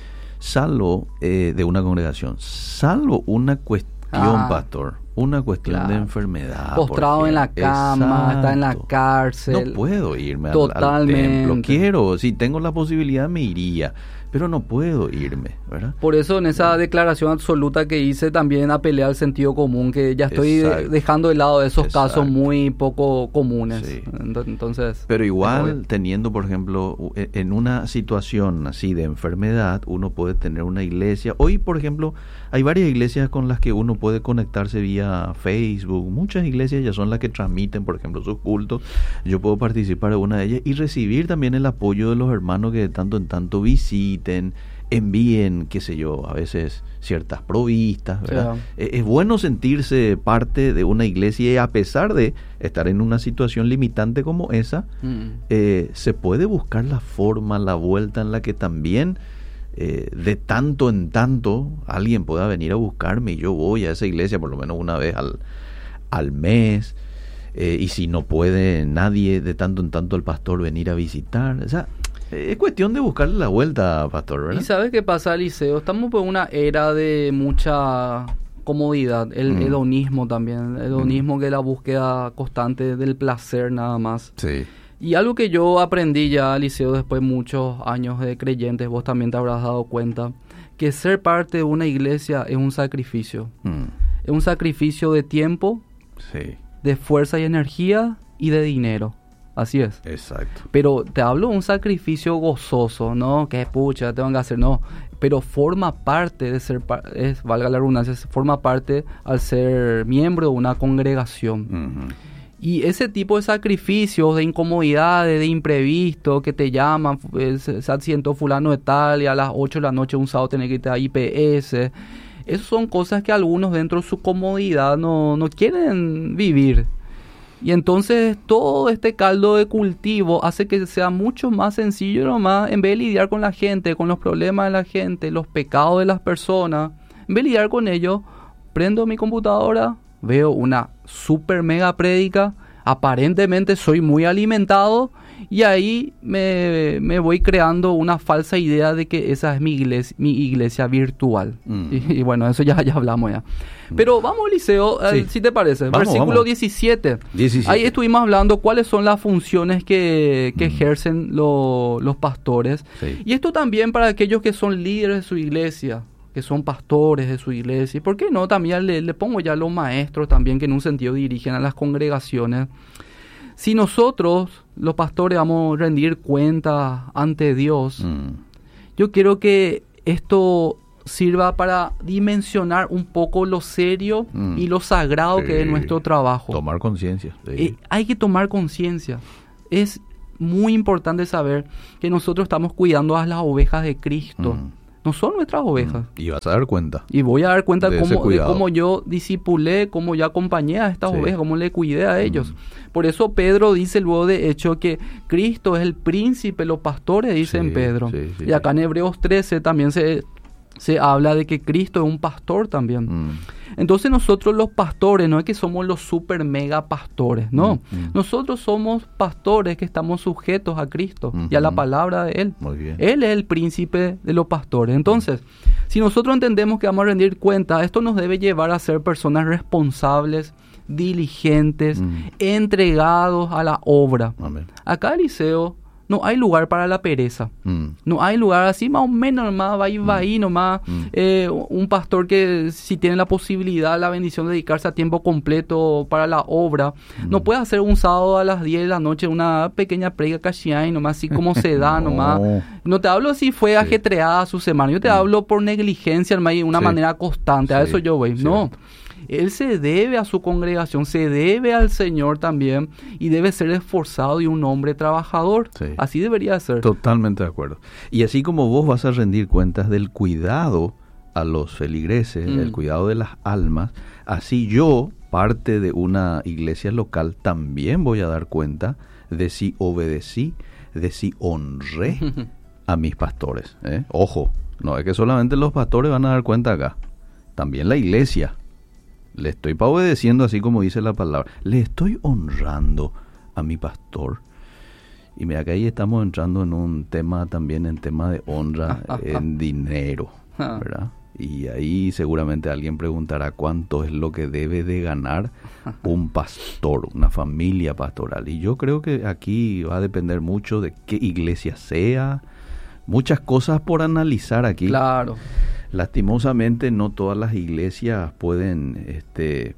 Salvo eh, de una congregación, salvo una cuestión, ah. pastor. Una cuestión claro. de enfermedad. Postrado en la cama, exacto. Está en la cárcel. No puedo irme al, Totalmente. al templo. Quiero, si tengo la posibilidad me iría, pero no puedo irme, ¿verdad? Por eso en esa declaración absoluta que hice también apelé al sentido común, que ya estoy exacto. dejando de lado esos exacto. casos muy poco comunes. Sí. Entonces, pero igual teniendo, por ejemplo, en una situación así de enfermedad, uno puede tener una iglesia. Hoy, por ejemplo, hay varias iglesias con las que uno puede conectarse vía Facebook. Muchas iglesias ya son las que transmiten, por ejemplo, sus cultos. Yo puedo participar de una de ellas y recibir también el apoyo de los hermanos que de tanto en tanto visiten, envíen, qué sé yo, a veces ciertas provistas, ¿verdad? Sí. Es bueno sentirse parte de una iglesia y a pesar de estar en una situación limitante como esa, mm. eh, se puede buscar la forma, la vuelta en la que también Eh, de tanto en tanto alguien pueda venir a buscarme y yo voy a esa iglesia por lo menos una vez al, al mes, eh, y si no puede nadie, de tanto en tanto el pastor venir a visitar. O sea, es cuestión de buscarle la vuelta, pastor, ¿verdad? ¿Y sabes qué pasa, Eliseo? Estamos por una era de mucha comodidad, el mm. hedonismo también, el hedonismo mm. que es la búsqueda constante del placer nada más. Sí. Y algo que yo aprendí ya, Eliseo, después de muchos años de creyentes, vos también te habrás dado cuenta, que ser parte de una iglesia es un sacrificio. Mm. Es un sacrificio de tiempo, sí. de fuerza y energía y de dinero. Así es. Exacto. Pero te hablo de un sacrificio gozoso, ¿no? Que pucha, tengo que hacer, no. Pero forma parte de ser, es, valga la redundancia, forma parte al ser miembro de una congregación. Uh-huh. Y ese tipo de sacrificios, de incomodidades, de imprevisto, que te llaman, se, se accidentó fulano de tal y a las ocho de la noche un sábado tenés que irte a I P S. Esas son cosas que algunos dentro de su comodidad no, no quieren vivir. Y entonces todo este caldo de cultivo hace que sea mucho más sencillo nomás, en vez de lidiar con la gente, con los problemas de la gente, los pecados de las personas, en vez de lidiar con ellos, prendo mi computadora, veo una super mega prédica, aparentemente soy muy alimentado y ahí me, me voy creando una falsa idea de que esa es mi iglesia, mi iglesia virtual. Mm. Y, y bueno, eso ya, ya hablamos ya. Pero vamos, Eliseo, sí. eh, si te parece, vamos, versículo vamos. diecisiete. diecisiete. Ahí estuvimos hablando cuáles son las funciones que, que mm. ejercen lo, los pastores. Sí. Y esto también para aquellos que son líderes de su iglesia, que son pastores de su iglesia. ¿Y por qué no? También le, le pongo ya a los maestros también, que en un sentido dirigen a las congregaciones. Si nosotros, los pastores, vamos a rendir cuenta ante Dios, mm. yo quiero que esto sirva para dimensionar un poco lo serio mm. y lo sagrado sí. que es nuestro trabajo. Tomar conciencia. Sí. Eh, hay que tomar conciencia. Es muy importante saber que nosotros estamos cuidando a las ovejas de Cristo. Mm. No son nuestras ovejas. Y vas a dar cuenta. Y voy a dar cuenta de cómo, de cómo yo discipulé, cómo yo acompañé a estas sí. ovejas, cómo le cuidé a ellos. Mm. Por eso Pedro dice luego de hecho que Cristo es el príncipe, los pastores, dicen sí, Pedro. Sí, sí, y acá sí. en Hebreos trece también se, se habla de que Cristo es un pastor también. Mm. Entonces nosotros los pastores, no es que somos los super mega pastores, no. Mm. Nosotros somos pastores que estamos sujetos a Cristo mm-hmm. y a la palabra de Él. Muy bien. Él es el príncipe de los pastores. Entonces, mm. si nosotros entendemos que vamos a rendir cuenta, esto nos debe llevar a ser personas responsables, diligentes, mm. entregados a la obra. Amén. Acá, Eliseo, no hay lugar para la pereza. Mm. No hay lugar así, más o menos nomás, va ahí, va ahí nomás. Mm. Eh, un pastor que si tiene la posibilidad, la bendición de dedicarse a tiempo completo para la obra, mm. no puede hacer un sábado a las diez de la noche una pequeña prega cachiay nomás, así como se da no. nomás. No te hablo si fue sí. ajetreada su semana, yo te mm. hablo por negligencia, nomás, de una sí. manera constante. Sí. A eso yo voy. Sí. No. Él se debe a su congregación, se debe al Señor también y debe ser esforzado y un hombre trabajador. Sí. Así debería ser. Totalmente de acuerdo. Y así como vos vas a rendir cuentas del cuidado a los feligreses, mm. el cuidado de las almas, así yo, parte de una iglesia local, también voy a dar cuenta de si obedecí, de si honré a mis pastores. ¿eh? Ojo, no es que solamente los pastores van a dar cuenta acá, también la iglesia. Le estoy obedeciendo así como dice la palabra. Le estoy honrando a mi pastor. Y mira que ahí estamos entrando en un tema también, en tema de honra, en dinero, ¿verdad? Y ahí seguramente alguien preguntará cuánto es lo que debe de ganar un pastor, una familia pastoral. Y yo creo que aquí va a depender mucho de qué iglesia sea, muchas cosas por analizar aquí. Claro. Lastimosamente no todas las iglesias pueden este,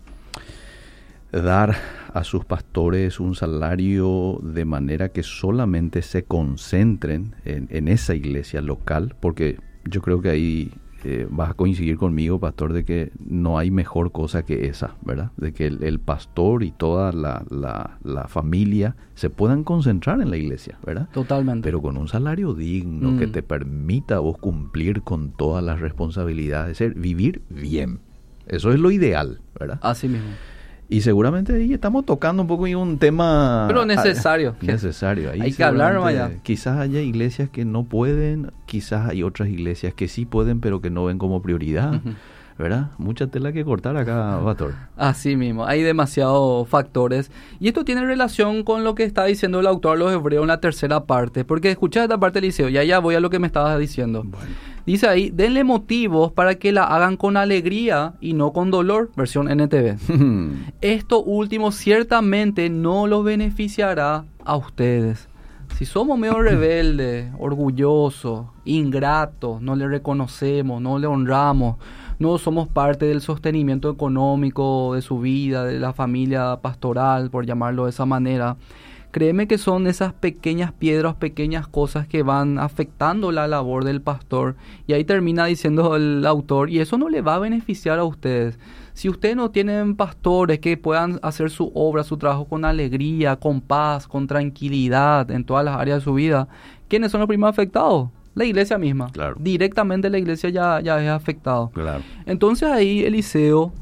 dar a sus pastores un salario de manera que solamente se concentren en, en esa iglesia local, porque yo creo que ahí eh, vas a coincidir conmigo, pastor, de que no hay mejor cosa que esa, ¿verdad? De que el, el pastor y toda la, la, la familia se puedan concentrar en la iglesia, ¿verdad? Totalmente. Pero con un salario digno mm. que te permita a vos cumplir con todas las responsabilidades, ser, vivir bien. Eso es lo ideal, ¿verdad? Así mismo. Y seguramente ahí estamos tocando un poco un tema... Pero necesario. A, necesario. Ahí hay que hablar allá. Quizás haya iglesias que no pueden, quizás hay otras iglesias que sí pueden, pero que no ven como prioridad, uh-huh. ¿verdad? Mucha tela que cortar acá, Pastor. Así mismo, hay demasiados factores. Y esto tiene relación con lo que está diciendo el autor a los Hebreos en la tercera parte. Porque escucha esta parte, Eliseo, y allá voy a lo que me estabas diciendo. Bueno. Dice ahí, denle motivos para que la hagan con alegría y no con dolor, versión N T V. Esto último ciertamente no los beneficiará a ustedes. Si somos medio rebeldes, orgullosos, ingratos, no le reconocemos, no le honramos, no somos parte del sostenimiento económico de su vida, de la familia pastoral, por llamarlo de esa manera, créeme que son esas pequeñas piedras, pequeñas cosas que van afectando la labor del pastor. Y ahí termina diciendo el autor, y eso no le va a beneficiar a ustedes. Si ustedes no tienen pastores que puedan hacer su obra, su trabajo con alegría, con paz, con tranquilidad en todas las áreas de su vida, ¿quiénes son los primeros afectados? La iglesia misma. Claro. Directamente la iglesia ya, ya es afectado. Claro. Entonces ahí, Eliseo,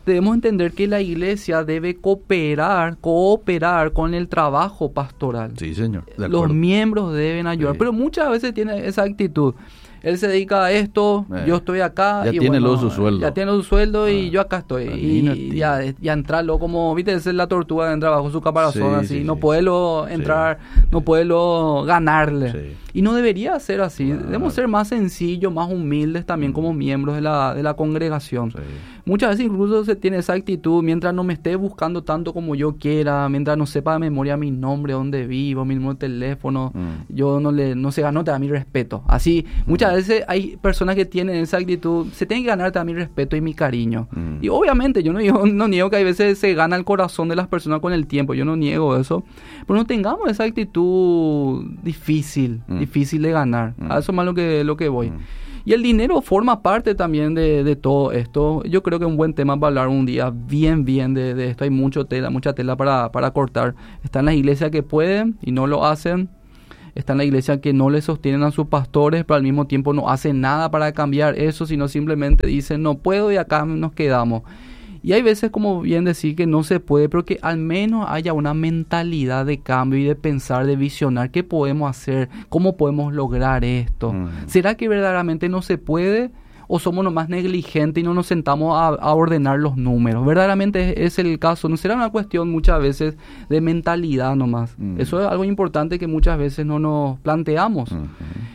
debemos entender que la iglesia debe cooperar, cooperar con el trabajo pastoral. Sí, señor. De Los acuerdo. miembros deben ayudar, Sí. pero muchas veces tiene esa actitud. Él se dedica a esto, Eh, yo estoy acá. ya y tiene bueno, luego su sueldo. Ya tiene su sueldo Ah, y yo acá estoy. imagínate. Y ya, ya entrarlo como, viste, esa es la tortuga, entra bajo su caparazón, Sí, así. sí, no sí. puede lo entrar, no puede lo ganarle. Sí. Y no debería ser así. Claro. Debemos ser más sencillos, más humildes también como miembros de la, de la congregación. Sí. Muchas veces incluso se tiene esa actitud, mientras no me esté buscando tanto como yo quiera, mientras no sepa de memoria mi nombre, dónde vivo, mi número de teléfono, Mm. yo no le no se ganó te da mi respeto. Así, muchas veces hay personas que tienen esa actitud, se tienen que ganar te da mi respeto y mi cariño. Mm. Y obviamente yo no, yo no niego que hay veces se gana el corazón de las personas con el tiempo, yo no niego eso, pero no tengamos esa actitud difícil, Mm. difícil de ganar. Mm. A eso más lo que, lo que voy. Mm. Y el dinero forma parte también de, de todo esto. Yo creo que es un buen tema para hablar un día bien, bien de, de esto. Hay mucho tela, mucha tela para, para cortar. Están las iglesias que pueden y no lo hacen. Están las iglesias que no le sostienen a sus pastores, pero al mismo tiempo no hacen nada para cambiar eso, sino simplemente dicen, no puedo y acá nos quedamos. Y hay veces, como bien decir, que no se puede, pero que al menos haya una mentalidad de cambio y de pensar, de visionar qué podemos hacer, cómo podemos lograr esto. Mm. ¿Será que verdaderamente no se puede? ¿O somos nomás negligentes y no nos sentamos a, a ordenar los números? Verdaderamente es, es el caso. No será una cuestión muchas veces de mentalidad nomás. Mm. Eso es algo importante que muchas veces no nos planteamos. Ujú.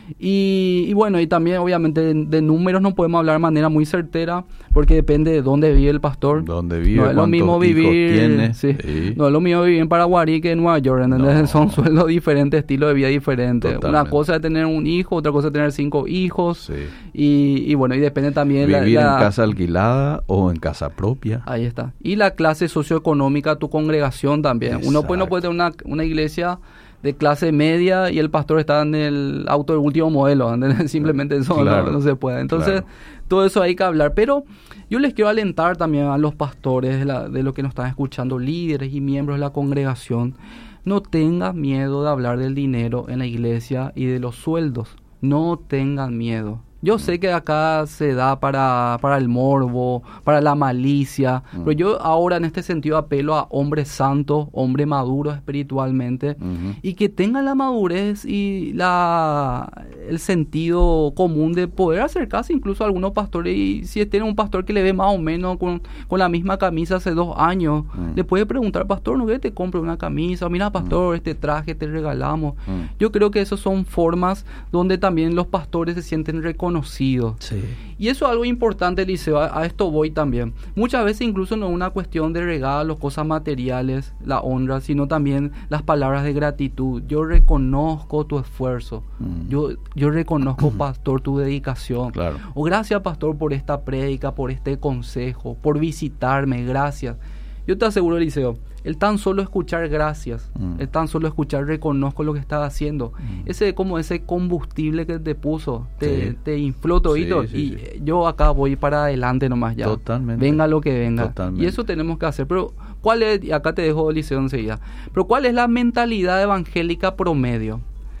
Y, y bueno, y también obviamente de, de números no podemos hablar de manera muy certera porque depende de dónde vive el pastor. Dónde vive, No es lo cuántos mismo hijos vivir, tiene. sí. Sí. No es lo mismo vivir en Paraguarí que en Nueva York, ¿entendés? No. Son sueldos diferentes, estilo de vida diferente. Una Totalmente. cosa es tener un hijo, otra cosa es tener cinco hijos. Sí. Y, y bueno, y depende también la- Vivir la, en casa alquilada o en casa propia. Ahí está. Y la clase socioeconómica, tu congregación también. Uno pues no Exacto. puede tener una, una iglesia de clase media y el pastor está en el auto del último modelo. ¿Entendés? Simplemente eso Claro. no, no se puede. Entonces, Claro. todo eso hay que hablar. Pero yo les quiero alentar también a los pastores de, la, de lo que nos están escuchando, líderes y miembros de la congregación. No tengan miedo de hablar del dinero en la iglesia y de los sueldos. No tengan miedo. Yo sé que acá se da para, para el morbo, para la malicia, Mm. pero yo ahora en este sentido apelo a hombres santos, hombres maduros espiritualmente, Ujú. y que tengan la madurez y la el sentido común de poder acercarse incluso a algunos pastores. Y si tiene un pastor que le ve más o menos con, con la misma camisa hace dos años, Mm. le puede preguntar, pastor, ¿no querés que te compre una camisa? Mira, pastor, este traje te regalamos. Mm. Yo creo que esas son formas donde también los pastores se sienten reconocidos. Sí. Y eso es algo importante, Eliseo, a, a esto voy también. Muchas veces incluso no es una cuestión de regalos, cosas materiales, la honra, sino también las palabras de gratitud. Yo reconozco tu esfuerzo. Mm. Yo, yo reconozco, pastor, tu dedicación. Claro. O gracias, pastor, por esta prédica, por este consejo, por visitarme, gracias. Yo te aseguro, Eliseo, el tan solo escuchar gracias, Mm. el tan solo escuchar reconozco lo que estás haciendo, Mm. ese como ese combustible que te puso, te, Sí. te infló todito, Sí, sí, y sí. eh, yo acá voy para adelante nomás ya. Totalmente. Venga lo que venga. Totalmente. Y eso tenemos que hacer. Pero, ¿cuál es? Y acá te dejo, Eliseo, enseguida. Pero, ¿cuál es la mentalidad evangélica promedio?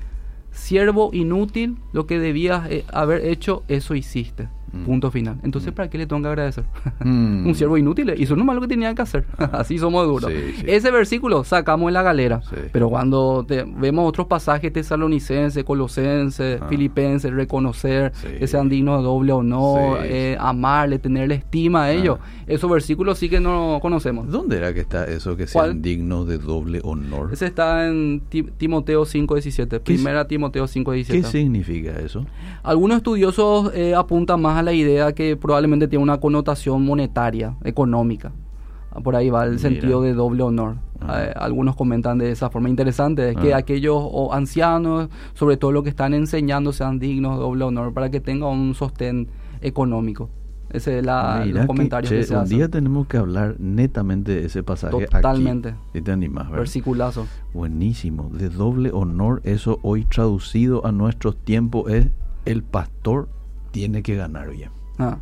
Siervo inútil, lo que debías eh, haber hecho, eso hiciste. Mm. Punto final. Entonces, Mm. ¿para qué le tengo que agradecer? Mm. Un siervo inútil hizo nomás lo que tenía que hacer. Así somos duros. Sí, sí. Ese versículo sacamos en la galera. Sí. Pero cuando te- vemos otros pasajes tesalonicenses, colosenses, Ah. filipenses, reconocer Sí. que sean dignos de doble honor, Sí, eh, amarle, tenerle estima a ellos. Ah. Esos versículos sí que no conocemos. ¿Dónde era que está eso que ¿Cuál? sean dignos de doble honor? Ese está en Ti- Timoteo cinco diecisiete. ¿Qué es- Primera Timoteo cinco ¿Qué diecisiete. significa eso? Algunos estudiosos eh, apuntan más a la idea que probablemente tiene una connotación monetaria, económica. Por ahí va el Mira. sentido de doble honor. Ah. Eh, algunos comentan de esa forma. Interesante es que Ah. aquellos o ancianos, sobre todo los que están enseñando, sean dignos de doble honor para que tengan un sostén económico. Ese es la, Mira los que, comentarios che, que se un hacen. día tenemos que hablar netamente de ese pasaje Totalmente. aquí. Si te animas, ¿verdad? Versiculazo. Buenísimo. De doble honor, eso hoy traducido a nuestros tiempos es el pastor tiene que ganar bien. Ah,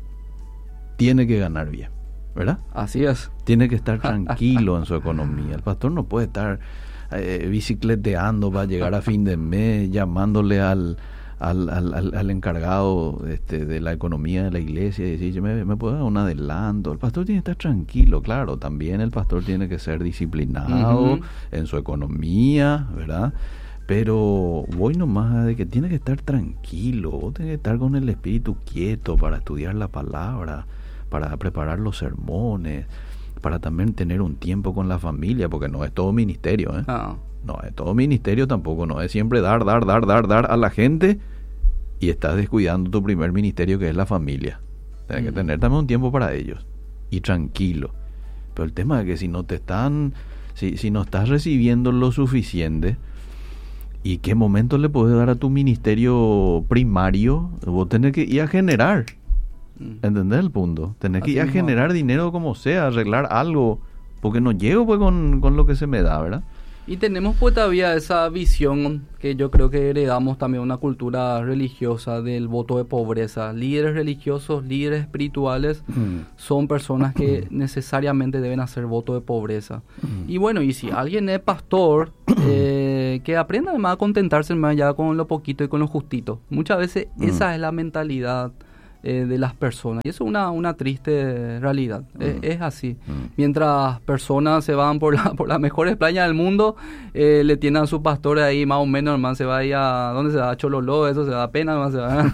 Tiene que ganar bien, ¿verdad? así es. Tiene que estar tranquilo en su economía. El pastor no puede estar eh, bicicleteando para llegar a fin de mes, llamándole al, al, al, al, al encargado este, de la economía de la iglesia y decir, ¿me, me puedo dar un adelanto? El pastor tiene que estar tranquilo, claro, también el pastor tiene que ser disciplinado uh-huh. en su economía, ¿verdad? Pero voy nomás de que tiene que estar tranquilo, vos tenés que estar con el espíritu quieto para estudiar la palabra, para preparar los sermones, para también tener un tiempo con la familia, porque no es todo ministerio, ¿eh? Ah. No es todo ministerio tampoco, no es siempre dar, dar, dar, dar, dar a la gente y estás descuidando tu primer ministerio, que es la familia. Tienes mm. que tener también un tiempo para ellos y tranquilo. Pero el tema es que si no te están, si, si no estás recibiendo lo suficiente, ¿y qué momento le puedes dar a tu ministerio primario? Vos tenés que ir a generar. ¿Entendés el punto? Tenés Así que ir a generar dinero como sea, arreglar algo, porque no llego pues con, con lo que se me da, ¿verdad? Y tenemos pues todavía esa visión que yo creo que heredamos también una cultura religiosa del voto de pobreza. Líderes religiosos, líderes espirituales mm. son personas que necesariamente deben hacer voto de pobreza. Mm. Y bueno, y si alguien es pastor, eh, que aprenda además a contentarse más ya con lo poquito y con lo justito. Muchas veces mm. esa es la mentalidad Eh, de las personas, y eso es una, una triste realidad. mm. es, es así. mm. Mientras personas se van por, la, por las mejores playas del mundo, eh, le tienen a sus pastores ahí más o menos, hermano, se va ahí a, ¿dónde se va? A Chololó, eso se da pena, hermano, se va.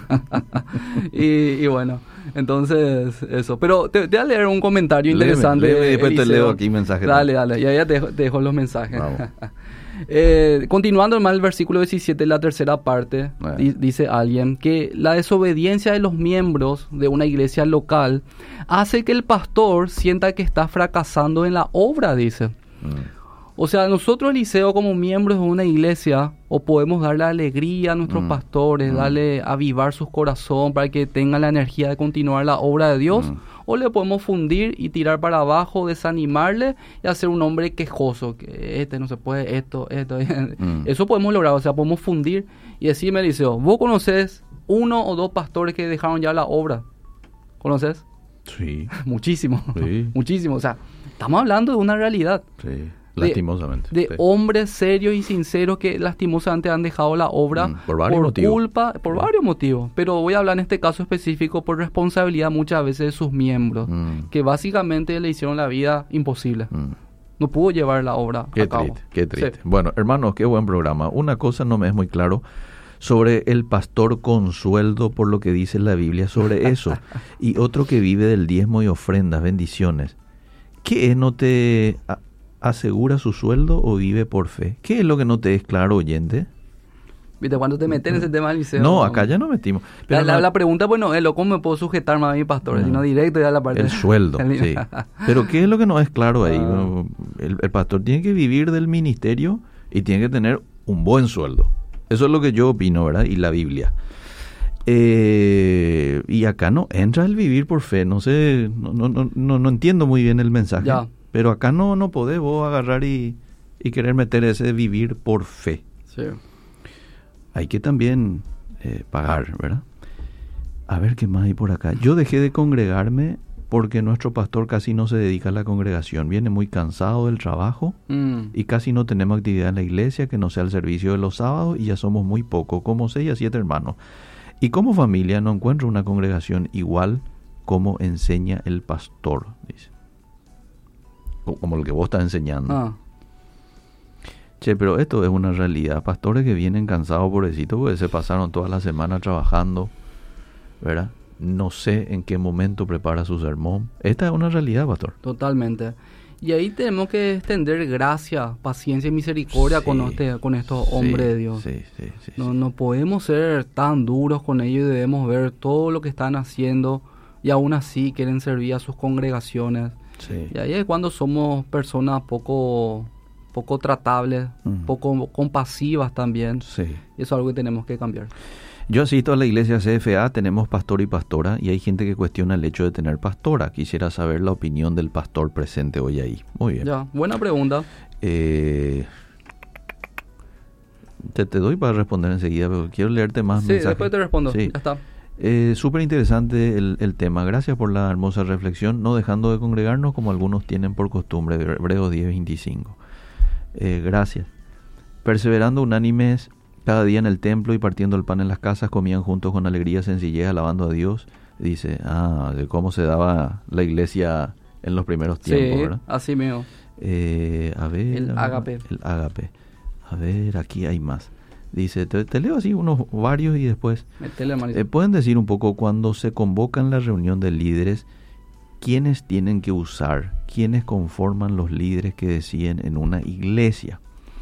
y, y bueno, entonces eso, pero te, te voy a leer un comentario léeme, interesante. Léeme, después te leo aquí mensajes. Dale, dale, y ahí ya te dejo, te dejo los mensajes. Eh, continuando más el versículo diecisiete, la tercera parte, bueno. di, dice alguien que la desobediencia de los miembros de una iglesia local hace que el pastor sienta que está fracasando en la obra, dice. Mm. O sea, nosotros, Eliseo, como miembros de una iglesia, o podemos darle alegría a nuestros mm. pastores, mm. darle avivar sus corazones para que tengan la energía de continuar la obra de Dios, mm. o le podemos fundir y tirar para abajo, desanimarle y hacer un hombre quejoso, que este no se puede, esto, esto. Mm. Eso podemos lograr, o sea, podemos fundir y decirme, Eliseo, ¿vos conoces uno o dos pastores que dejaron ya la obra? ¿Conoces? Sí. Muchísimo, sí. muchísimo. O sea, estamos hablando de una realidad. Sí. Lastimosamente. De, de sí. hombres serios y sinceros que lastimosamente han dejado la obra mm, por, varios por motivos. culpa, por mm. varios motivos. Pero voy a hablar en este caso específico por responsabilidad muchas veces de sus miembros, mm. que básicamente le hicieron la vida imposible. Mm. No pudo llevar la obra qué a cabo. Triste, qué triste. Sí. Bueno, hermanos, qué buen programa. Una cosa no me es muy claro sobre el pastor con sueldo, por lo que dice la Biblia sobre eso. Y otro que vive del diezmo y ofrendas, bendiciones. ¿Qué no te asegura su sueldo o vive por fe? ¿Qué es lo que no te es claro, oyente? ¿Viste? Cuando te metes en ese tema, Eliseo. No, acá ya no metimos. Pero la, la, la pregunta, bueno, es, ¿cómo me puedo sujetar más a mi pastor? No, sino directo ya la parte. El sueldo, sí. Pero ¿qué es lo que no es claro ahí? Ah. El, el pastor tiene que vivir del ministerio y tiene que tener un buen sueldo. Eso es lo que yo opino, ¿verdad? Y la Biblia. Eh, y acá no entra el vivir por fe. No sé, no, no, no, no entiendo muy bien el mensaje. Ya. Pero acá no, no podés vos agarrar y, y querer meter ese vivir por fe. Sí. Hay que también eh, pagar, ¿verdad? A ver qué más hay por acá. Yo dejé de congregarme porque nuestro pastor casi no se dedica a la congregación. Viene muy cansado del trabajo mm. y casi no tenemos actividad en la iglesia que no sea el servicio de los sábados y ya somos muy pocos, como seis a siete hermanos. Y como familia no encuentro una congregación igual como enseña el pastor, dice. Como el que vos estás enseñando. Ah. Che, pero esto es una realidad. Pastores que vienen cansados, pobrecitos, porque se pasaron toda la semana trabajando, ¿verdad? No sé en qué momento prepara su sermón. Esta es una realidad, pastor. Totalmente. Y ahí tenemos que extender gracia, paciencia y misericordia sí, con, este, con estos hombres sí, de Dios. Sí, sí, sí, no, sí. no podemos ser tan duros con ellos y debemos ver todo lo que están haciendo y aún así quieren servir a sus congregaciones. Sí. Y ahí es cuando somos personas poco, poco tratables, uh-huh. poco compasivas también. Sí. Y eso es algo que tenemos que cambiar. Yo asisto a la iglesia C F A, tenemos pastor y pastora, y hay gente que cuestiona el hecho de tener pastora. Quisiera saber la opinión del pastor presente hoy ahí. Muy bien. Ya, buena pregunta. Eh, te, te doy para responder enseguida, pero quiero leerte más sí, mensajes. Sí, después te respondo. Sí. Ya está. Eh, Súper interesante el, el tema. Gracias por la hermosa reflexión. No dejando de congregarnos como algunos tienen por costumbre. Hebreos diez veinticinco. Eh, gracias. Perseverando unánimes Cada día en el templo y partiendo el pan en las casas comían juntos con alegría, sencillez, alabando a Dios. Dice, ah, de cómo se daba la iglesia en los primeros tiempos, sí, ¿verdad? Así mismo. Eh, a ver... El ágape. El ágape. A ver, aquí hay más. Dice, te, te leo así unos varios y después... Eh, ¿Pueden decir un poco cuando se convoca en la reunión de líderes, quiénes tienen que usar, quiénes conforman los líderes que deciden en una iglesia?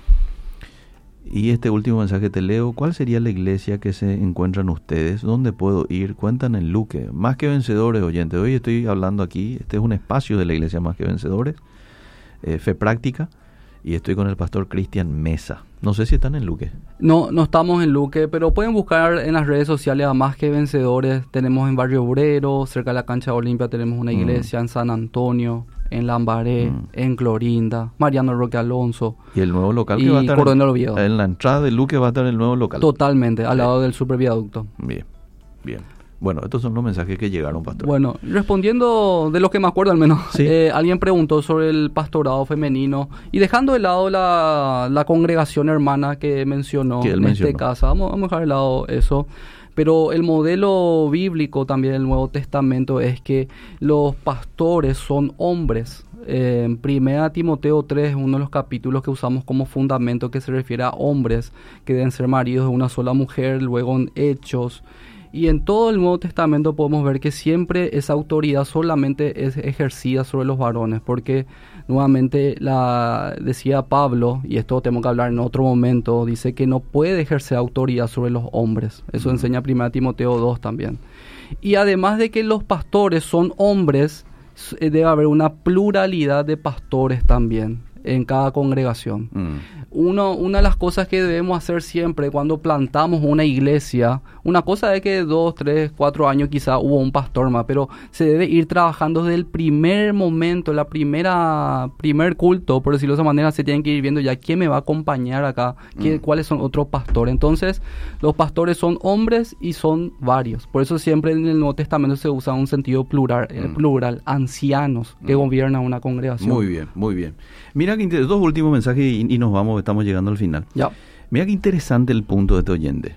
Y este último mensaje te leo, ¿cuál sería la iglesia que se encuentran ustedes? ¿Dónde puedo ir? Cuentan en Luque. Más que Vencedores, oyentes. Hoy estoy hablando aquí, este es un espacio de la iglesia Más que Vencedores, eh, Fe Práctica, y estoy con el pastor Cristian Mesa. No sé si están en Luque. No, no estamos en Luque, pero pueden buscar en las redes sociales a Más que Vencedores. Tenemos en Barrio Obrero, cerca de la cancha Olimpia, tenemos una iglesia, mm. en San Antonio, en Lambaré, mm. en Clorinda, Mariano Roque Alonso. Y el nuevo local y que va a estar en, en la entrada de Luque va a estar el nuevo local. Totalmente, al sí. lado del superviaducto. Bien, bien. Bueno, estos son los mensajes que llegaron, pastor. Bueno, respondiendo de lo que me acuerdo al menos, ¿sí? eh, alguien preguntó sobre el pastorado femenino y dejando de lado la, la congregación hermana que mencionó que él en mencionó. este caso, vamos, vamos a dejar de lado eso. Pero el modelo bíblico también del Nuevo Testamento es que los pastores son hombres. Eh, en primera Timoteo tres, uno de los capítulos que usamos como fundamento que se refiere a hombres que deben ser maridos de una sola mujer, luego en Hechos. Y en todo el Nuevo Testamento podemos ver que siempre esa autoridad solamente es ejercida sobre los varones, porque nuevamente la decía Pablo, y esto tenemos que hablar en otro momento, dice que no puede ejercer autoridad sobre los hombres. Eso uh-huh. enseña primera Timoteo dos también. Y además de que los pastores son hombres, debe haber una pluralidad de pastores también en cada congregación. Mm. Uno, una de las cosas que debemos hacer siempre cuando plantamos una iglesia, una cosa es que dos, tres, cuatro años quizá hubo un pastor más, pero se debe ir trabajando desde el primer momento, la primera primer culto, por decirlo de esa manera, se tienen que ir viendo ya quién me va a acompañar acá, quién, mm. cuáles son otros pastores. Entonces, los pastores son hombres y son varios. Por eso siempre en el Nuevo Testamento se usa un sentido plural, mm. eh, plural ancianos que mm. gobiernan una congregación. Muy bien, muy bien. Mira que inter- dos últimos mensajes y, y nos vamos, estamos llegando al final. Ya. Mira qué interesante el punto de este oyente.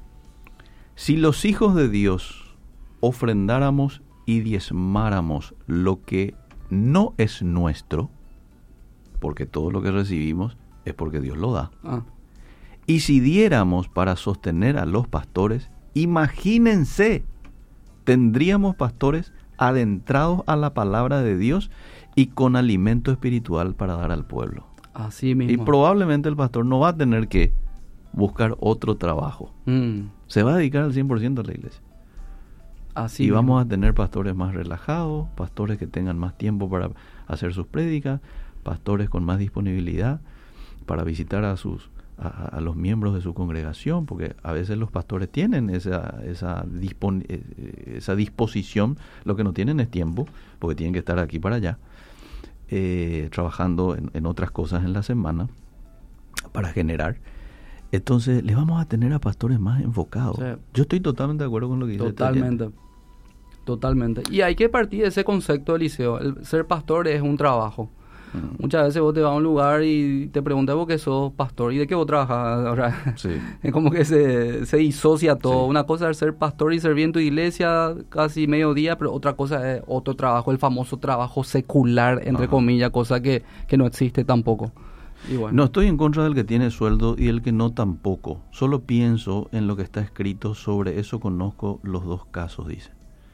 Si los hijos de Dios ofrendáramos y diezmáramos lo que no es nuestro, porque todo lo que recibimos es porque Dios lo da, ah. y si diéramos para sostener a los pastores, imagínense, tendríamos pastores adentrados a la palabra de Dios y con alimento espiritual para dar al pueblo. Así mismo. Y probablemente el pastor no va a tener que buscar otro trabajo. Mm. Se va a dedicar al cien por ciento a la iglesia. Así y mismo. Vamos a tener pastores más relajados, pastores que tengan más tiempo para hacer sus prédicas, pastores con más disponibilidad para visitar a sus a, a los miembros de su congregación, porque a veces los pastores tienen esa esa, dispon, esa disposición, lo que no tienen es tiempo, porque tienen que estar aquí para allá. Eh, trabajando en, en otras cosas en la semana para generar. Entonces le vamos a tener a pastores más enfocados. Sí. Yo estoy totalmente de acuerdo con lo que dice. Totalmente, totalmente. Y hay que partir de ese concepto, Eliseo. El ser pastor es un trabajo. Uh-huh. Muchas veces vos te vas a un lugar y te preguntas vos qué sos pastor y de qué vos trabajas. O sea, sí. Es como que se, se disocia todo. Sí. Una cosa es ser pastor y servir en tu iglesia casi mediodía, pero otra cosa es otro trabajo, el famoso trabajo secular, entre uh-huh. comillas, cosa que, que no existe tampoco. Y bueno. No estoy en contra del que tiene sueldo y el que no tampoco. Solo pienso en lo que está escrito sobre eso. Conozco los dos casos, dice.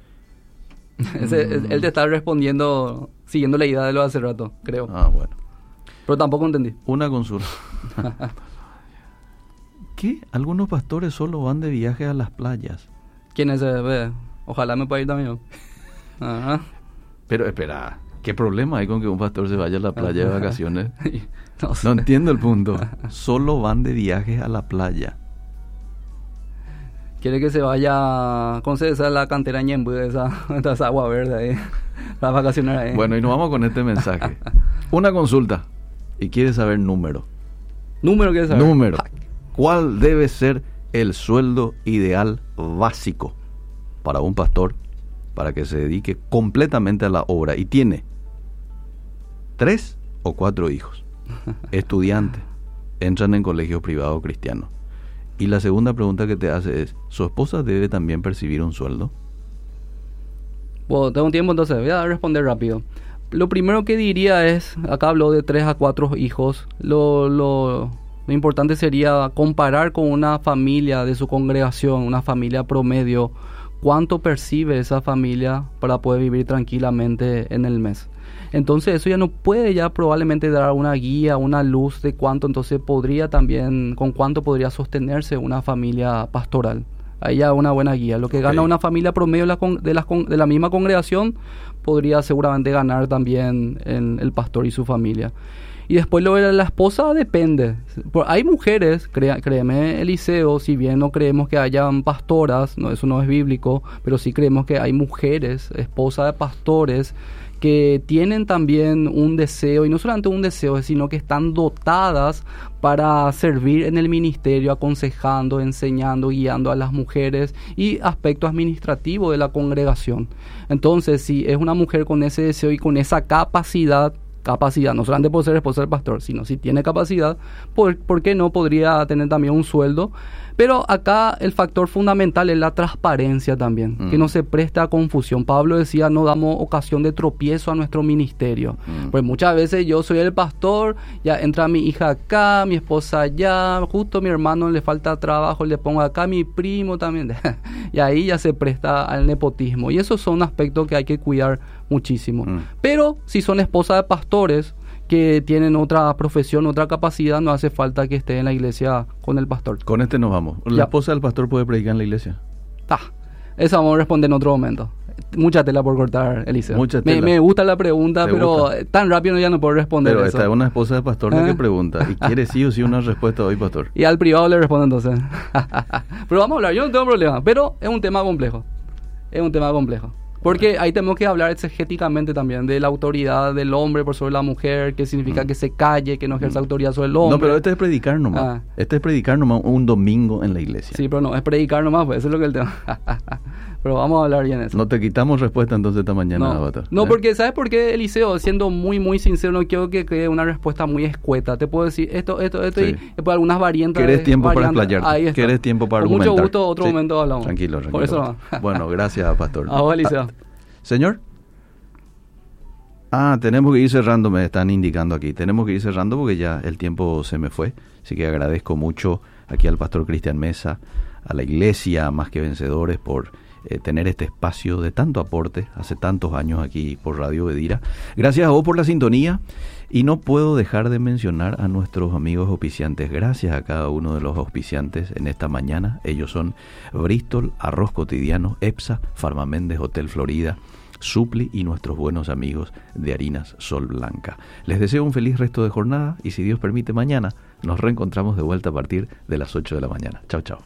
Ese, mm. Él te está respondiendo siguiendo la idea de lo de hace rato, creo. Ah, bueno. Pero tampoco entendí. Una consulta. ¿Qué? Algunos pastores solo van de viaje a las playas. ¿Quién es ese? Ojalá me pueda ir también. Ajá. Pero espera, ¿qué problema hay con que un pastor se vaya a la playa de vacaciones? No sé. No entiendo el punto. Solo van de viaje a la playa. Quiere que se vaya con esa la cantera Ñembu, esa, esa agua verde ahí, para vacacionar ahí. Bueno, y nos vamos con este mensaje. Una consulta. Y quiere saber número. ¿Número quiere saber? Número. ¿Cuál debe ser el sueldo ideal básico para un pastor para que se dedique completamente a la obra? Y tiene tres o cuatro hijos. Estudiantes. Entran en colegios privados cristianos. Y la segunda pregunta que te hace es, ¿su esposa debe también percibir un sueldo? Bueno, tengo un tiempo, entonces voy a responder rápido. Lo primero que diría es, acá hablo de tres a cuatro hijos, lo, lo, lo importante sería comparar con una familia de su congregación, una familia promedio, cuánto percibe esa familia para poder vivir tranquilamente en el mes. Entonces eso ya no puede ya probablemente dar una guía, una luz de cuánto entonces podría también, con cuánto podría sostenerse una familia pastoral. Ahí ya una buena guía. Lo que okay. gana una familia promedio de la, de, la, de la misma congregación podría seguramente ganar también en el pastor y su familia. Y después lo de la esposa depende. Hay mujeres, crea, créeme Eliseo, si bien no creemos que hayan pastoras, no, eso no es bíblico, pero sí creemos que hay mujeres, esposas de pastores, que tienen también un deseo, y no solamente un deseo, sino que están dotadas para servir en el ministerio, aconsejando, enseñando, guiando a las mujeres y aspectos administrativos de la congregación. Entonces, si es una mujer con ese deseo y con esa capacidad, capacidad, no solamente por ser esposa del pastor, sino si tiene capacidad, ¿por, ¿por qué no podría tener también un sueldo? Pero acá el factor fundamental es la transparencia también, mm. que no se preste a confusión. Pablo decía, no damos ocasión de tropiezo a nuestro ministerio. Mm. Pues muchas veces yo soy el pastor, ya entra mi hija acá, mi esposa allá, justo a mi hermano le falta trabajo, le pongo acá, mi primo también. Y ahí ya se presta al nepotismo. Y esos son aspectos que hay que cuidar muchísimo. Mm. Pero si son esposas de pastores que tienen otra profesión, otra capacidad, no hace falta que esté en la iglesia con el pastor. Con este nos vamos. ¿La ya. esposa del pastor puede predicar en la iglesia? Ah, eso vamos a responder en otro momento. Mucha tela por cortar, Eliseo. Mucha tela. Me, me gusta la pregunta, ¿te pero gusta? Tan rápido ya no puedo responder pero eso. Pero esta es una esposa de pastor ¿Eh? que pregunta y quiere sí o sí una respuesta hoy, pastor. Y al privado le respondo entonces. Pero vamos a hablar, yo no tengo problema, pero es un tema complejo. Es un tema complejo. Porque ahí tenemos que hablar exegéticamente también de la autoridad del hombre por sobre la mujer, que significa mm. que se calle, que no ejerza mm. autoridad sobre el hombre. No, pero este es predicar nomás. Ah. Este es predicar nomás un domingo en la iglesia. Sí, pero no, es predicar nomás, pues eso es lo que es el tema. Pero vamos a hablar bien de eso. No te quitamos respuesta entonces esta mañana, no, Avatar. No, ¿eh? porque ¿sabes por qué, Eliseo? Siendo muy, muy sincero, no quiero que quede una respuesta muy escueta. Te puedo decir esto, esto, esto sí. y después algunas variantes. ¿Querés tiempo variantes? para explayarte? Ahí está. ¿Querés tiempo para Con argumentar? Mucho gusto, otro sí. momento hablamos. Tranquilo, tranquilo. Por eso no. Bueno, gracias, pastor. A vos, Eliseo. Ah, señor. Ah, tenemos que ir cerrando, me están indicando aquí. Tenemos que ir cerrando porque ya el tiempo se me fue. Así que agradezco mucho aquí al pastor Cristian Mesa, a la iglesia Más que Vencedores por eh, tener este espacio de tanto aporte hace tantos años aquí por Radio Bedira. Gracias a vos por la sintonía y no puedo dejar de mencionar a nuestros amigos auspiciantes. Gracias a cada uno de los auspiciantes en esta mañana. Ellos son Bristol, Arroz Cotidiano, EPSA, Farmaméndez, Hotel Florida, Supli y nuestros buenos amigos de Harinas Sol Blanca. Les deseo un feliz resto de jornada y si Dios permite mañana nos reencontramos de vuelta a partir de las ocho de la mañana. Chao, chao.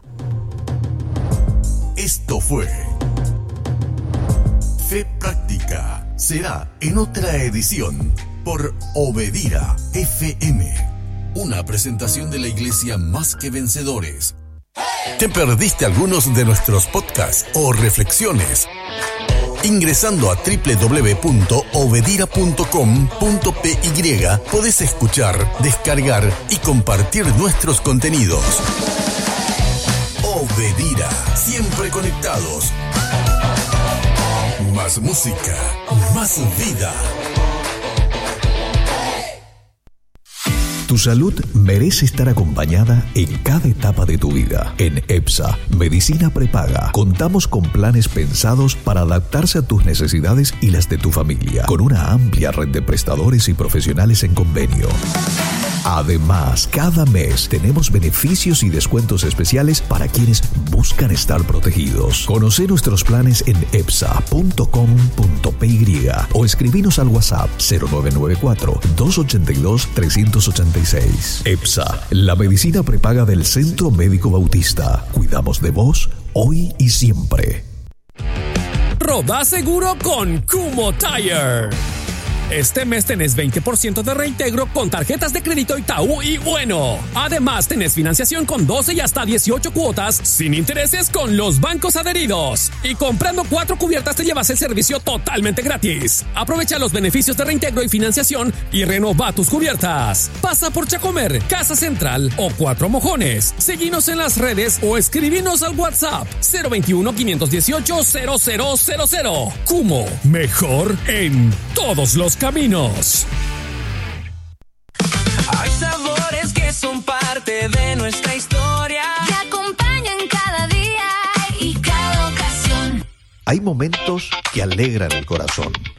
Esto fue Fe Práctica. Será en otra edición por Obedira F M. Una presentación de la iglesia Más que Vencedores. ¿Te perdiste algunos de nuestros podcasts o reflexiones? Ingresando a doble u doble u doble u punto obedira punto com punto p y podés escuchar, descargar y compartir nuestros contenidos. Obedira, siempre conectados. Más música, más vida. Tu salud merece estar acompañada en cada etapa de tu vida. En EPSA, Medicina Prepaga, contamos con planes pensados para adaptarse a tus necesidades y las de tu familia, con una amplia red de prestadores y profesionales en convenio. Además, cada mes tenemos beneficios y descuentos especiales para quienes buscan estar protegidos. Conoce nuestros planes en epsa punto com punto p y o escribinos al WhatsApp cero nueve nueve cuatro, dos ocho dos, tres ocho seis. EPSA, la medicina prepaga del Centro Médico Bautista. Cuidamos de vos hoy y siempre. Roda seguro con Kummo Tire. Este mes tenés veinte por ciento de reintegro con tarjetas de crédito Itaú y Bueno. Además, tenés financiación con doce y hasta dieciocho cuotas sin intereses con los bancos adheridos. Y comprando cuatro cubiertas te llevas el servicio totalmente gratis. Aprovecha los beneficios de reintegro y financiación y renova tus cubiertas. Pasa por Chacomer, Casa Central o Cuatro Mojones. Seguinos en las redes o escribinos al WhatsApp cero veintiuno, quinientos dieciocho, cero cero cero cero. Kumo, mejor en todos los caminos. Hay sabores que son parte de nuestra historia, que acompañan cada día y cada ocasión. Hay momentos que alegran el corazón.